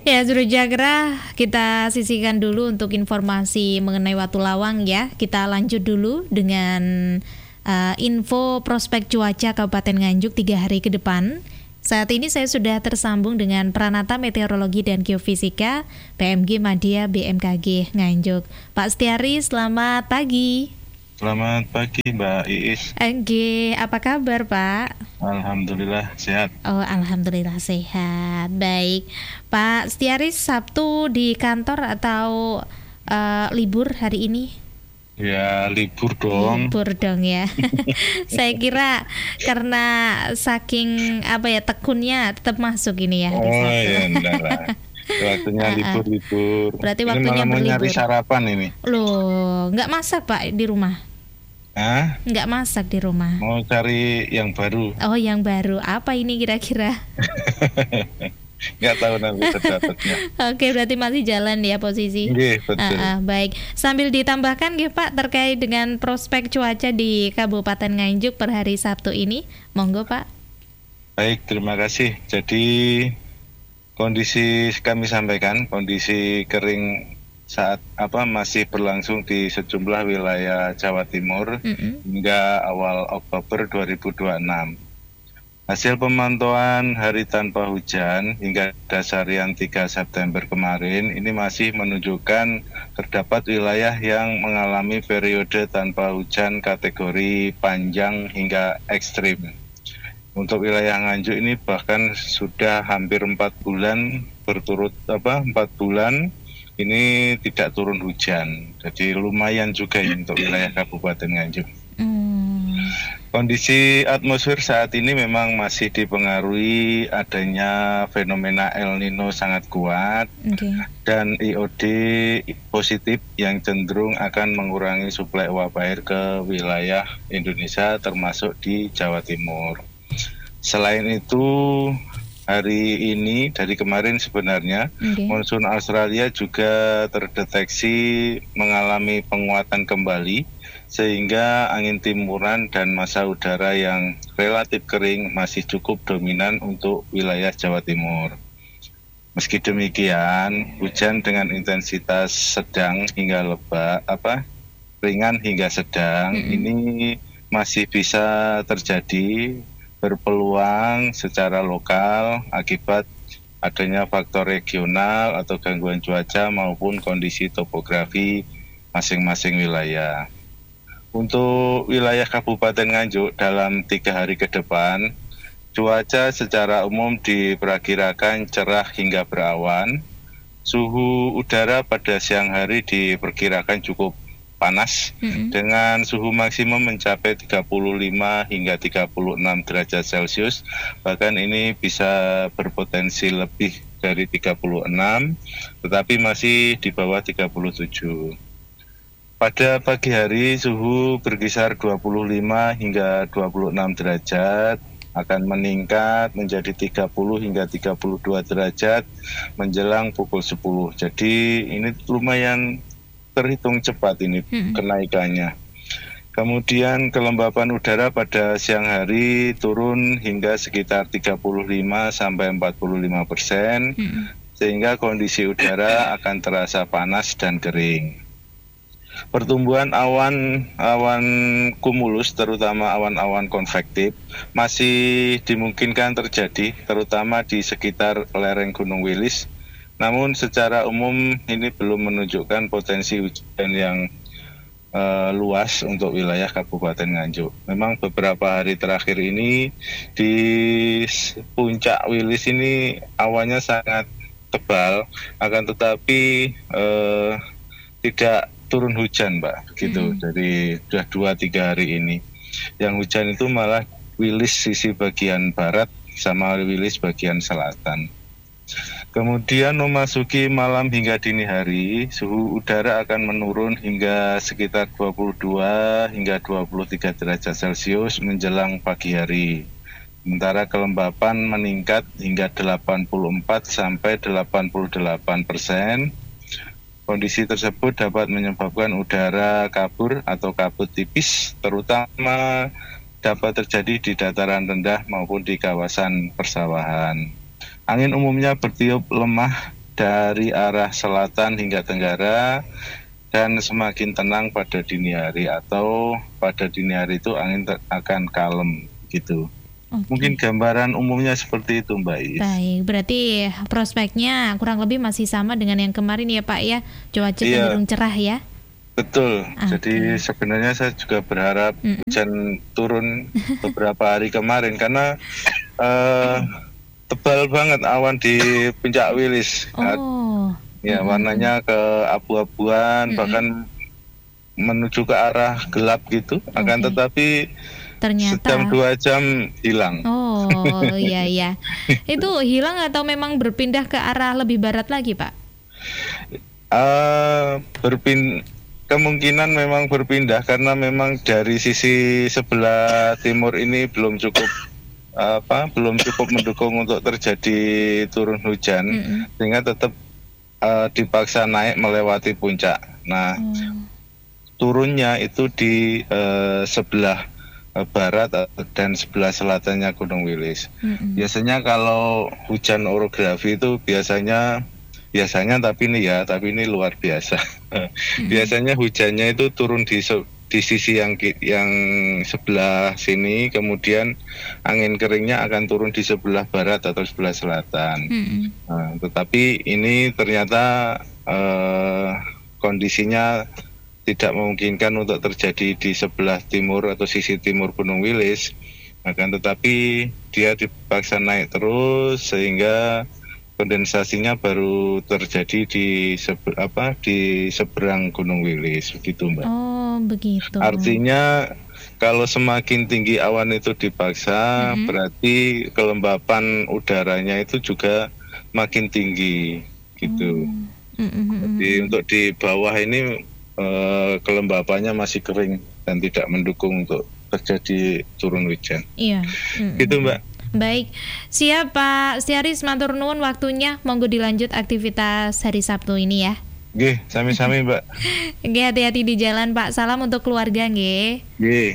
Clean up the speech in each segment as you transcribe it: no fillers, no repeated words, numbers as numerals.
Ya, Juru Jagra, kita sisihkan dulu untuk informasi mengenai Watulawang ya. Kita lanjut dulu dengan info prospek cuaca Kabupaten Nganjuk 3 hari ke depan. Saat ini saya sudah tersambung dengan Pranata Meteorologi dan Geofisika PMG Madya BMKG Nganjuk. Pak Setiari, selamat pagi. Selamat pagi Mbak Iis. Apa kabar Pak? Alhamdulillah sehat. Oh, alhamdulillah sehat. Baik, Pak Setiari, Sabtu di kantor atau libur hari ini? Ya libur dong. Libur dong ya. Saya kira karena saking tekunnya tetap masuk ini ya hari Sabtu. Ya enggak lah. Waktunya libur-libur. Berarti ini waktunya malah mau berlibur. Nyari sarapan ini. Loh, nggak masak Pak di rumah? Hah? Nggak masak di rumah? Mau cari yang baru. Oh, yang baru. Apa ini kira-kira? Nggak tahu nanti terdatatnya. Oke, berarti masih jalan ya posisi. Betul. Baik, sambil ditambahkan Pak terkait dengan prospek cuaca di Kabupaten Nganjuk per hari Sabtu ini, monggo Pak. Baik, terima kasih. Jadi kondisi kami sampaikan, kondisi kering saat masih berlangsung di sejumlah wilayah Jawa Timur hingga awal Oktober 2026. Hasil pemantauan hari tanpa hujan hingga dasarian 3 September kemarin ini masih menunjukkan terdapat wilayah yang mengalami periode tanpa hujan kategori panjang hingga ekstrim. Untuk wilayah Nganjuk ini bahkan sudah hampir 4 bulan berturut 4 bulan ini tidak turun hujan. Jadi lumayan juga untuk wilayah Kabupaten Nganjuk. Kondisi atmosfer saat ini memang masih dipengaruhi adanya fenomena El Nino sangat kuat dan IOD positif yang cenderung akan mengurangi suplai uap air ke wilayah Indonesia termasuk di Jawa Timur. Selain itu, hari ini dari kemarin sebenarnya monsun Australia juga terdeteksi mengalami penguatan kembali sehingga angin timuran dan massa udara yang relatif kering masih cukup dominan untuk wilayah Jawa Timur. Meski demikian, hujan dengan intensitas sedang hingga ringan hingga sedang ini masih bisa terjadi, berpeluang secara lokal akibat adanya faktor regional atau gangguan cuaca maupun kondisi topografi masing-masing wilayah. Untuk wilayah Kabupaten Nganjuk dalam 3 hari ke depan, cuaca secara umum diperkirakan cerah hingga berawan. Suhu udara pada siang hari diperkirakan cukup panas dengan suhu maksimum mencapai 35 hingga 36 derajat Celcius. Bahkan ini bisa berpotensi lebih dari 36, tetapi masih di bawah 37. Pada pagi hari suhu berkisar 25 hingga 26 derajat, akan meningkat menjadi 30 hingga 32 derajat menjelang pukul 10. Jadi ini lumayan terhitung cepat ini kenaikannya. Kemudian kelembapan udara pada siang hari turun hingga sekitar 35 sampai 45%, sehingga kondisi udara akan terasa panas dan kering. Pertumbuhan awan kumulus, terutama awan-awan konvektif, masih dimungkinkan terjadi, terutama di sekitar lereng Gunung Wilis. Namun secara umum ini belum menunjukkan potensi hujan yang luas untuk wilayah Kabupaten Nganjuk. Memang beberapa hari terakhir ini di puncak Wilis ini awannya sangat tebal, akan tetapi tidak turun hujan, Mbak, gitu. Jadi sudah 2-3 hari ini. Yang hujan itu malah Wilis sisi bagian barat sama Wilis bagian selatan. Kemudian memasuki malam hingga dini hari, suhu udara akan menurun hingga sekitar 22 hingga 23 derajat Celcius menjelang pagi hari. Sementara kelembapan meningkat hingga 84 sampai 88%. Kondisi tersebut dapat menyebabkan udara kabur atau kabut tipis, terutama dapat terjadi di dataran rendah maupun di kawasan persawahan. Angin umumnya bertiup lemah dari arah selatan hingga tenggara dan semakin tenang pada dini hari, atau pada dini hari itu angin akan kalem gitu. Okay. Mungkin gambaran umumnya seperti itu, Mbak Is. Baik, berarti prospeknya kurang lebih masih sama dengan yang kemarin ya Pak ya, cuaca cenderung cerah ya. Betul, jadi sebenarnya saya juga berharap hujan turun beberapa hari kemarin, karena tebal banget awan di Puncak Wilis. Ya, warnanya keabu-abuan, bahkan menuju ke arah gelap gitu. Akan tetapi ternyata sejam 2 jam hilang. Iya. Itu hilang atau memang berpindah ke arah lebih barat lagi, Pak? Kemungkinan memang berpindah, karena memang dari sisi sebelah timur ini belum cukup mendukung untuk terjadi turun hujan, sehingga tetap dipaksa naik melewati puncak. Nah, turunnya itu di sebelah barat dan sebelah selatannya Gunung Wilis. Biasanya kalau hujan orografi itu biasanya tapi ini luar biasa. Biasanya hujannya itu turun di sisi yang sebelah sini, kemudian angin keringnya akan turun di sebelah barat atau sebelah selatan. Tetapi ini ternyata kondisinya tidak memungkinkan untuk terjadi di sebelah timur atau sisi timur Gunung Wilis. Akan tetapi dia dipaksa naik terus, sehingga kondensasinya baru terjadi di seberang Gunung Wilis, begitu, Mbak. Begitu. Artinya kalau semakin tinggi awan itu dipaksa, berarti kelembapan udaranya itu juga makin tinggi, gitu. Jadi untuk di bawah ini kelembapannya masih kering dan tidak mendukung untuk terjadi turun hujan. Iya. Gitu, Mbak. Baik, siap Pak Stiaris, matur nuwun waktunya. Monggo dilanjut aktivitas hari Sabtu ini ya. Nggih, sami-sami Mbak. Nggih, hati-hati di jalan Pak. Salam untuk keluarga nggih. Nggih.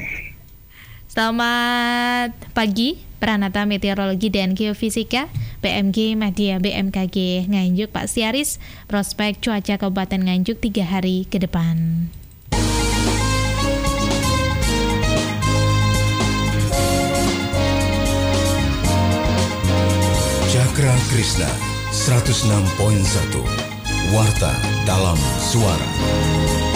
Selamat pagi, Pranata Meteorologi dan Geofisika BMG Media BMKG Nganjuk, Pak Stiaris, prospek cuaca Kabupaten Nganjuk 3 hari ke depan. Cakra Krishna 106.1 Warta dalam Suara.